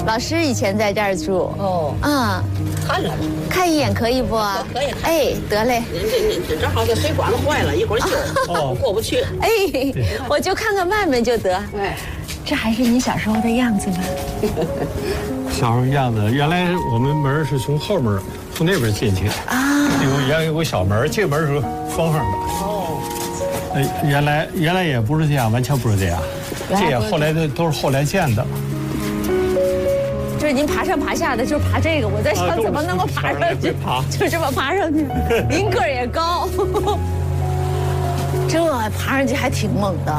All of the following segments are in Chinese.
老师以前在这儿住。 哦， 啊， 看了， 看一眼可以不？ 可以。 哎，得嘞。 这正好这水管子坏了，一会儿修，我过不去。 哎，我就看看外面就得。 哎， 这还是你小时候的样子吗？ 小时候样子，原来我们门是从后门，从那边进去啊。有个小门，这门是封上的。哦。原来也不是这样，完全不是这样。这也后来都是后来建的。 就是您爬上爬下的，就是爬这个。我在想怎么能够爬上去，就这么爬上去。您个儿也高，这爬上去还挺猛的。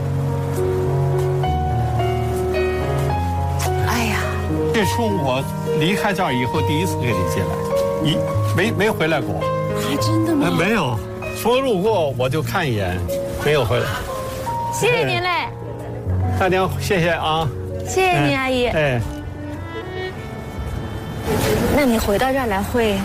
哎呀， 这是我离开这儿以后第一次跟你进来，没回来过。 还真的吗？ 没有，说路过我就看一眼，没有回来。 谢谢您嘞， 大娘，谢谢啊。 谢谢您，阿姨。 哎。 那你回到这儿来会，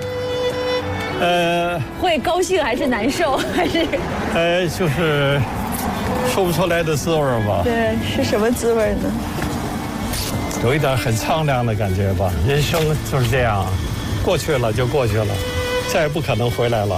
会高兴还是难受还是？ 就是说不出来的滋味吧。 对，是什么滋味呢？ 有一点很苍凉的感觉吧。人生就是这样，过去了就过去了，再也不可能回来了。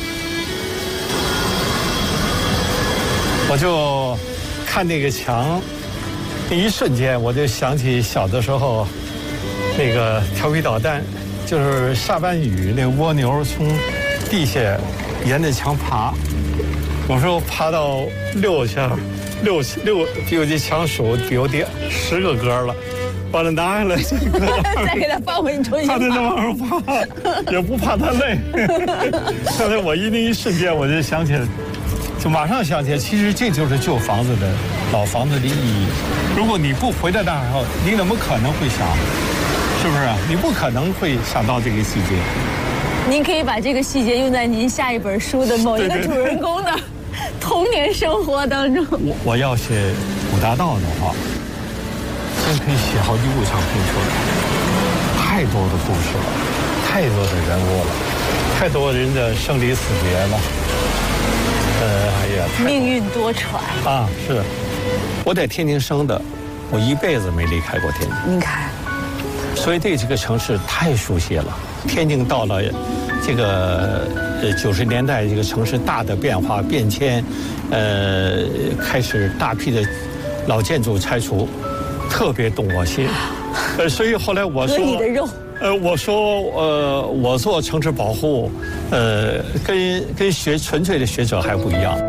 我就看那个墙，那一瞬间我就想起小的时候。那个调皮捣蛋，就是下完雨，那蜗牛从地下沿着墙爬，有时候爬到6下，有这墙数有10个格了，把它拿下来， 再给它放回去重新爬。 他在那往上爬，也不怕他累。刚才我那一瞬间我就想起来，就马上想起来，其实这就是旧房子的老房子的意义。如果你不回到那儿后，你怎么可能会想？是不是啊？你不可能会想到这个细节。 您可以把这个细节用在您下一本书的某一个主人公的童年生活当中。 我要写五大道的话，真可以写好几部长篇出来。太多的故事了，太多的人物了，太多人的生离死别了。哎呀， 命运多舛啊！是，我在天津生的，我一辈子没离开过天津。 您看。 所以对这个城市太熟悉了。天津到了这个90年代，这个城市大的变化变迁，开始大批的老建筑拆除，特别动我心。所以后来我说， 你的肉。 我说我做城市保护，跟纯粹的学者还不一样。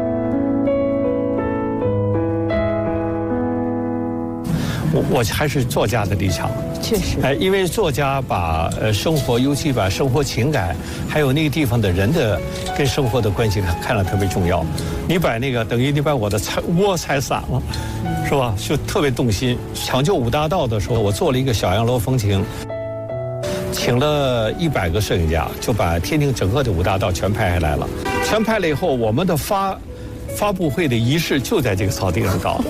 我还是作家的立场。 确实， 因为作家把生活，尤其把生活情感，还有那个地方的人的跟生活的关系看得特别重要。你把那个等于你把我的窝拆散了，是吧？就特别动心。抢救五大道的时候，我做了一个小洋楼风情，请了100个摄影家，就把天津整个的五大道全拍下来了。全拍了以后，我们的发布会的仪式就在这个草地上搞的。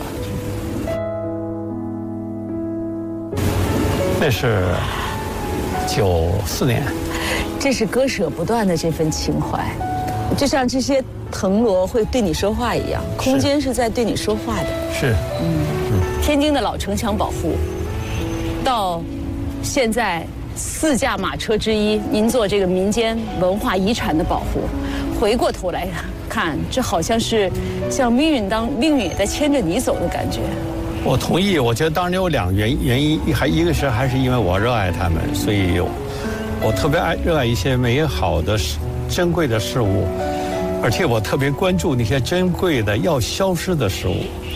那是94年， 这是割舍不断的这份情怀，就像这些藤萝会对你说话一样，空间是在对你说话的。 是， 天津的老城墙保护，到现在4驾马车之一，您做这个民间文化遗产的保护，回过头来看，这好像是像命运也在牵着你走的感觉。 我同意，我觉得当然有2个原因，一个是还是因为我热爱他们，所以我特别热爱一些美好的、珍贵的事物，而且我特别关注那些珍贵的要消失的事物。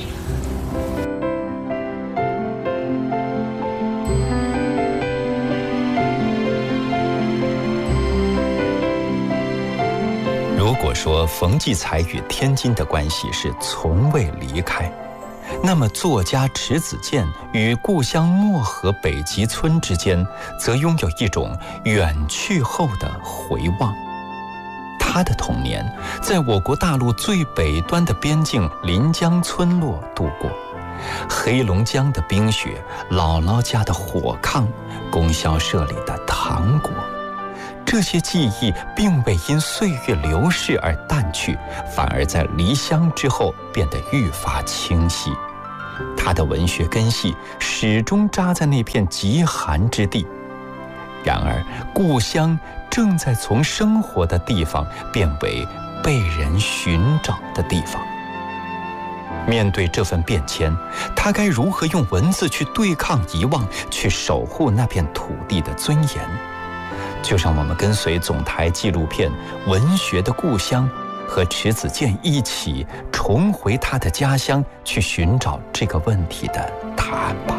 如果说冯骥才与天津的关系是从未离开，那么作家迟子建与故乡漠河北极村之间，则拥有一种远去后的回望。他的童年在我国大陆最北端的边境临江村落度过，黑龙江的冰雪，姥姥家的火炕，供销社里的糖果，这些记忆并未因岁月流逝而淡去，反而在离乡之后变得愈发清晰。 他的文学根系始终扎在那片极寒之地。然而，故乡正在从生活的地方变为被人寻找的地方。面对这份变迁，他该如何用文字去对抗遗忘，去守护那片土地的尊严？就让我们跟随总台纪录片《文学的故乡》和迟子建一起重回他的家乡，去寻找这个问题的答案吧。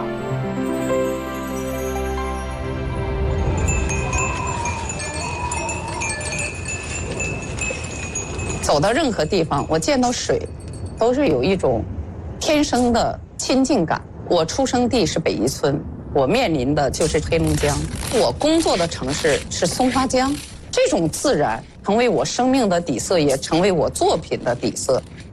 走到任何地方，我见到水，都是有一种天生的亲近感。我出生地是北宜村，我面临的就是黑龙江，我工作的城市是松花江。这种自然成为我生命的底色，也成为我作品的底色。